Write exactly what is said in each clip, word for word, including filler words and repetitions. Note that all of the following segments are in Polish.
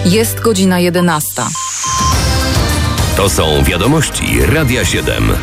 Jest godzina jedenasta. To są wiadomości Radia siedem.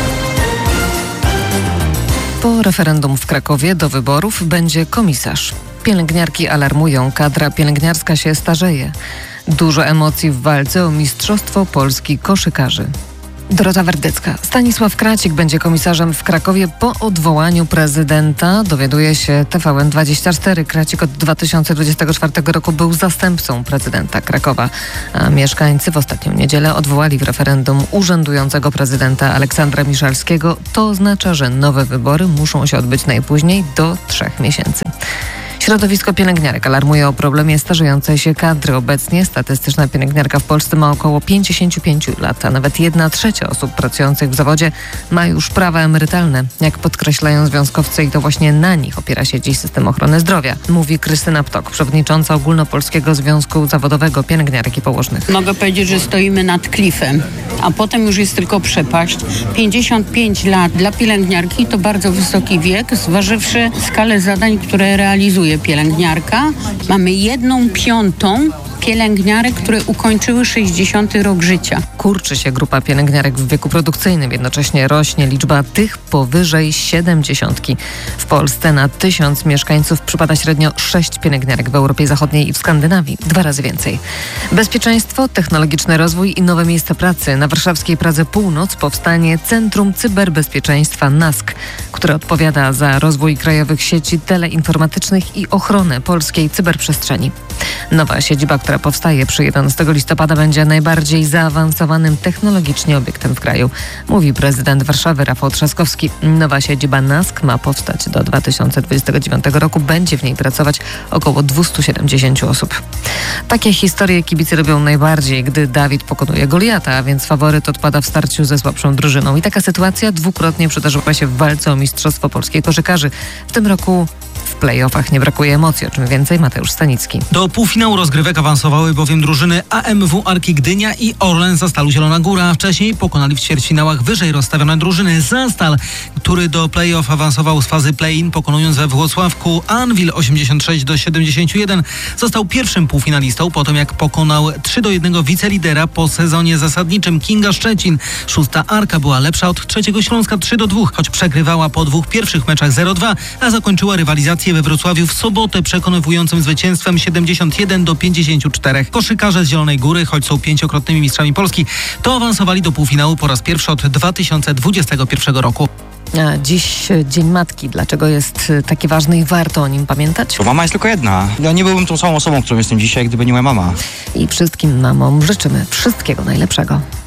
Po referendum w Krakowie do wyborów będzie komisarz. Pielęgniarki alarmują, kadra pielęgniarska się starzeje. Dużo emocji w walce o Mistrzostwo Polski koszykarzy. Dorota Werdycka. Stanisław Kracik będzie komisarzem w Krakowie po odwołaniu prezydenta. Dowiaduje się T V N dwadzieścia cztery. Kracik od dwa tysiące dwudziestego czwartego roku był zastępcą prezydenta Krakowa, a mieszkańcy w ostatnią niedzielę odwołali w referendum urzędującego prezydenta Aleksandra Miszalskiego. To oznacza, że nowe wybory muszą się odbyć najpóźniej do trzech miesięcy. Środowisko pielęgniarek alarmuje o problemie starzejącej się kadry. Obecnie statystyczna pielęgniarka w Polsce ma około pięćdziesiąt pięć lat, a nawet jedna trzecia osób pracujących w zawodzie ma już prawa emerytalne. Jak podkreślają związkowcy, i to właśnie na nich opiera się dziś system ochrony zdrowia, mówi Krystyna Ptok, przewodnicząca Ogólnopolskiego Związku Zawodowego Pielęgniarek i Położnych. Mogę powiedzieć, że stoimy nad klifem, a potem już jest tylko przepaść. pięćdziesiąt pięć lat dla pielęgniarki to bardzo wysoki wiek, zważywszy skalę zadań, które realizuje pielęgniarka. Mamy jedną piątą pielęgniarek, które ukończyły sześćdziesiąty rok życia. Kurczy się grupa pielęgniarek w wieku produkcyjnym. Jednocześnie rośnie liczba tych powyżej siedemdziesiątki. W Polsce na tysiąc mieszkańców przypada średnio sześć pielęgniarek, w Europie Zachodniej i w Skandynawii dwa razy więcej. Bezpieczeństwo, technologiczny rozwój i nowe miejsca pracy. Na warszawskiej Pradze Północ powstanie Centrum Cyberbezpieczeństwa N A S K, które odpowiada za rozwój krajowych sieci teleinformatycznych i ochronę polskiej cyberprzestrzeni. Nowa siedziba, która powstaje przy jedenastego listopada, będzie najbardziej zaawansowanym technologicznie obiektem w kraju, mówi prezydent Warszawy Rafał Trzaskowski. Nowa siedziba N A S K ma powstać do dwa tysiące dwudziestego dziewiątego roku. Będzie w niej pracować około dwieście siedemdziesiąt osób. Takie historie kibice lubią najbardziej, gdy Dawid pokonuje Goliata, a więc faworyt odpada w starciu ze słabszą drużyną. I taka sytuacja dwukrotnie przydarzyła się w walce o Mistrzostwo Polskiej koszykarzy. W tym roku w play-offach nie brakuje emocji, o czym więcej Mateusz Stanicki. Do półfinału rozgrywek awansowały bowiem drużyny A M W Arki Gdynia i Orlen Zastalu Zielona Góra. Wcześniej pokonali w ćwierćfinałach wyżej rozstawione drużyny. Zastal, który do play-off awansował z fazy play-in, pokonując we Włocławku Anwil osiemdziesiąt sześć do siedemdziesięciu jeden, został pierwszym półfinalistą po tym, jak pokonał trzy do jednego wicelidera po sezonie zasadniczym Kinga Szczecin. Szósta Arka była lepsza od trzeciego Śląska trzy do dwóch, choć przegrywała po dwóch pierwszych meczach zero dwa, a zakończyła rywalizację we Wrocławiu w sobotę przekonywującym zwycięstwem siedemdziesiąt jeden do pięćdziesięciu czterech. Koszykarze z Zielonej Góry, choć są pięciokrotnymi mistrzami Polski, to awansowali do półfinału po raz pierwszy od dwa tysiące dwudziestego pierwszego roku. A dziś Dzień Matki. Dlaczego jest taki ważny i warto o nim pamiętać? Bo mama jest tylko jedna. Ja nie byłbym tą samą osobą, którą jestem dzisiaj, gdyby nie moja mama. I wszystkim mamom życzymy wszystkiego najlepszego.